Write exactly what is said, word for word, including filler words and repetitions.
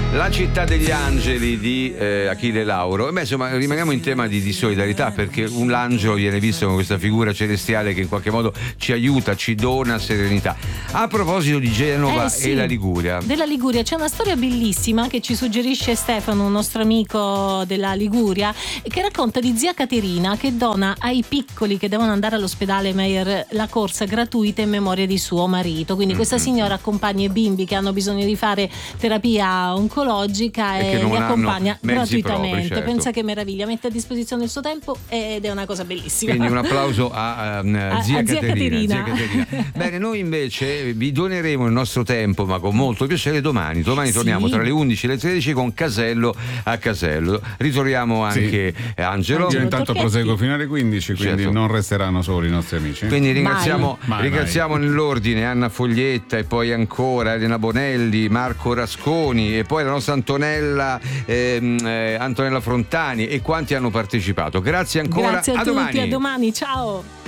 La città degli angeli di eh, Achille Lauro. Beh, insomma, rimaniamo in tema di, di solidarietà, perché un angelo viene visto come questa figura celestiale che in qualche modo ci aiuta, ci dona serenità. A proposito di Genova eh sì, e la Liguria, della Liguria c'è una storia bellissima che ci suggerisce Stefano, un nostro amico della Liguria, che racconta di zia Caterina che dona ai piccoli che devono andare all'ospedale Meyer la corsa gratuita in memoria di suo marito. Quindi questa Mm-hmm. signora accompagna i bimbi che hanno bisogno di fare terapia oncologica E e, che non li hanno accompagna mezzi gratuitamente. propri, certo. Pensa che meraviglia, mette a disposizione il suo tempo ed è una cosa bellissima. quindi un applauso a, a, a, zia, a Caterina, zia Caterina. zia Caterina. Bene, noi invece vi doneremo il nostro tempo, ma con molto piacere domani. Domani Sì. torniamo tra le undici e le tredici con Casello a Casello. Ritroviamo anche Sì. Angelo. Io intanto Torchetti. proseguo fino alle quindici, quindi Certo. non resteranno soli i nostri amici. Quindi ringraziamo, Mai. ringraziamo Mai, nell'ordine Anna Foglietta e poi ancora Elena Bonelli, Marco Rasconi e poi la nostra Antonella, ehm, eh, Antonella Frontani e quanti hanno partecipato. Grazie ancora, Grazie a, a tutti, domani. a domani, ciao.